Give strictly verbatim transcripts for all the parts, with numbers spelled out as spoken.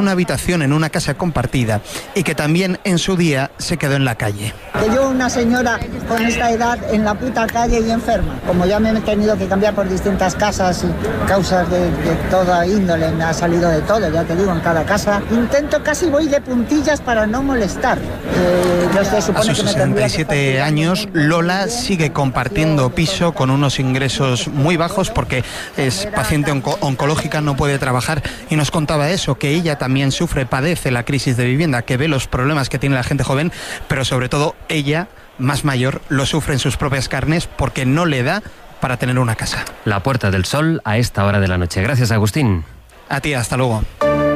una habitación en una casa compartida y que también en su día se quedó en la calle. Que yo, una señora con esta edad, en la puta calle y enferma, como ya me he tenido que cambiar por distintas casas y causas de, de toda índole, me ha salido de todo, ya te digo, en cada casa, intento, casi voy de puntillas para no molestar. Eh, no se supone A sus que me sesenta y siete años, Lola sigue compartiendo piso con unos ingresos muy bajos porque es paciente onco- oncológica, no puede trabajar, y nos contaba eso, que ella también sufre, padece la crisis de vivienda, que ve los problemas que tiene la gente joven, pero sobre todo ella, más mayor, lo sufre en sus propias carnes porque no le da para tener una casa. La Puerta del Sol a esta hora de la noche. Gracias, Agustín. A ti, hasta luego.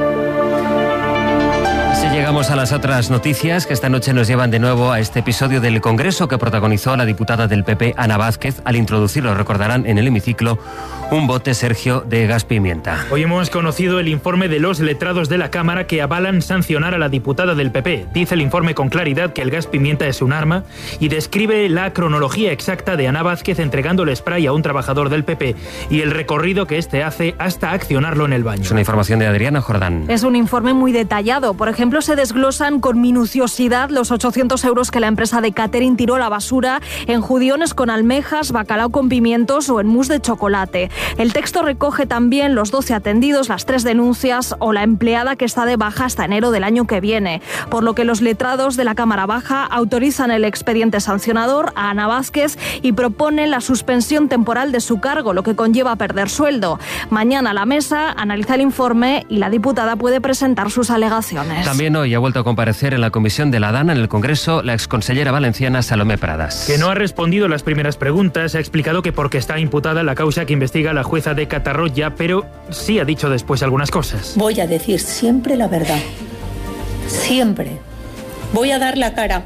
Así llegamos a las otras noticias que esta noche nos llevan de nuevo a este episodio del Congreso que protagonizó la diputada del P P, Ana Vázquez, al introducir, lo recordarán, en el hemiciclo un bote, Sergio, de gas pimienta. Hoy hemos conocido el informe de los letrados de la Cámara que avalan sancionar a la diputada del P P. Dice el informe con claridad que el gas pimienta es un arma y describe la cronología exacta de Ana Vázquez entregando el spray a un trabajador del P P y el recorrido que éste hace hasta accionarlo en el baño. Es una información de Adriana Jordán. Es un informe muy detallado. Por ejemplo, se desglosan con minuciosidad los ochocientos euros que la empresa de catering tiró a la basura en judiones con almejas, bacalao con pimientos o en mousse de chocolate. El texto recoge también los doce atendidos, las tres denuncias o la empleada que está de baja hasta enero del año que viene. Por lo que los letrados de la Cámara Baja autorizan el expediente sancionador a Ana Vázquez y proponen la suspensión temporal de su cargo, lo que conlleva perder sueldo. Mañana la mesa analiza el informe y la diputada puede presentar sus alegaciones. También hoy ha vuelto a comparecer en la comisión de la Dana en el Congreso la exconsellera valenciana Salomé Pradas. Que no ha respondido las primeras preguntas, ha explicado que porque está imputada la causa que investiga la jueza de Catarroya, pero sí ha dicho después algunas cosas. Voy a decir siempre la verdad. Siempre. Voy a dar la cara.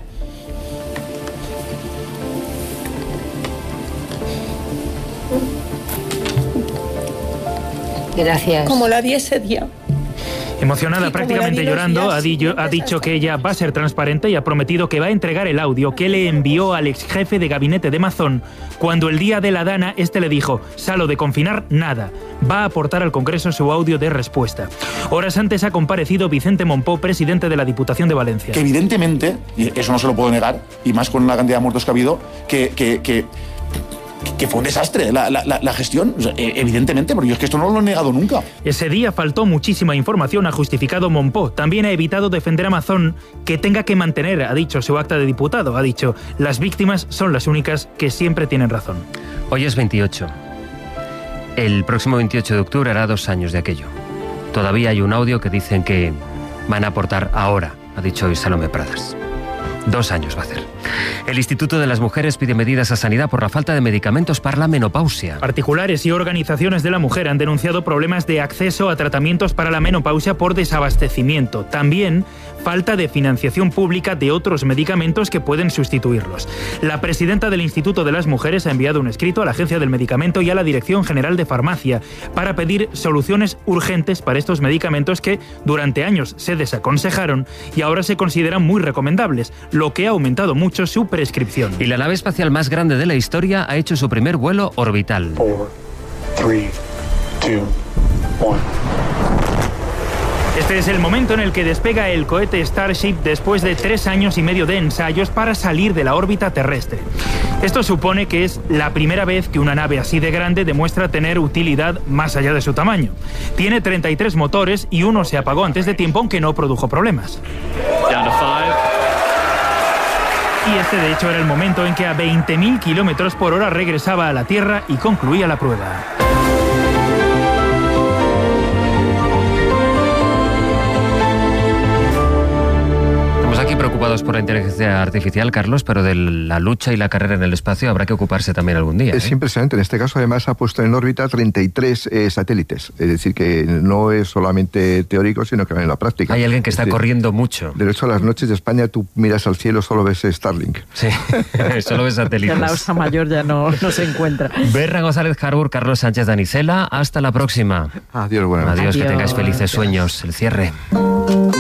Gracias. Como la di ese día. Emocionada, prácticamente llorando, ha, di- ha dicho que ella va a ser transparente y ha prometido que va a entregar el audio que le envió al ex jefe de gabinete de Mazón cuando el día de la Dana este le dijo: Salo, de confinar nada. Va a aportar al Congreso su audio de respuesta. Horas antes ha comparecido Vicente Mompó, presidente de la Diputación de Valencia. Que evidentemente, y eso no se lo puedo negar, y más con la cantidad de muertos que ha habido, que... que, que que fue un desastre la, la, la gestión, o sea, evidentemente, porque yo es que esto no lo he negado nunca. Ese día faltó muchísima información, ha justificado Mompó. También ha evitado defender a Mazón que tenga que mantener, ha dicho, su acta de diputado. Ha dicho, las víctimas son las únicas que siempre tienen razón. Hoy es veintiocho. El próximo veintiocho de octubre hará dos años de aquello. Todavía hay un audio que dicen que van a aportar ahora, ha dicho hoy Salomé Pradas. Dos años va a hacer. El Instituto de las Mujeres pide medidas a Sanidad por la falta de medicamentos para la menopausia. Particulares y organizaciones de la mujer han denunciado problemas de acceso a tratamientos para la menopausia por desabastecimiento. También falta de financiación pública de otros medicamentos que pueden sustituirlos. La presidenta del Instituto de las Mujeres ha enviado un escrito a la Agencia del Medicamento y a la Dirección General de Farmacia para pedir soluciones urgentes para estos medicamentos que durante años se desaconsejaron y ahora se consideran muy recomendables, lo que ha aumentado mucho su prescripción. Y la nave espacial más grande de la historia ha hecho su primer vuelo orbital. Four, three, two, one. Este es el momento en el que despega el cohete Starship después de tres años y medio de ensayos para salir de la órbita terrestre. Esto supone que es la primera vez que una nave así de grande demuestra tener utilidad más allá de su tamaño. Tiene treinta y tres motores y uno se apagó antes de tiempo, aunque no produjo problemas. Down to five. Y este de hecho era el momento en que a veinte mil kilómetros por hora regresaba a la Tierra y concluía la prueba. Aquí preocupados por la inteligencia artificial, Carlos, pero de la lucha y la carrera en el espacio habrá que ocuparse también algún día. ¿eh? Es impresionante. En este caso, además, ha puesto en órbita treinta y tres eh, satélites. Es decir, que no es solamente teórico, sino que va en la práctica. Hay alguien que está es decir, corriendo mucho. De hecho, a las noches de España tú miras al cielo, solo ves Starlink. Sí, solo ves satélites. La Osa Mayor ya no, no se encuentra. Berra González Harbour, Carlos Sánchez Danicela, hasta la próxima. Adiós, buenas noches. Adiós, Adiós, que tengáis felices gracias. sueños. El cierre.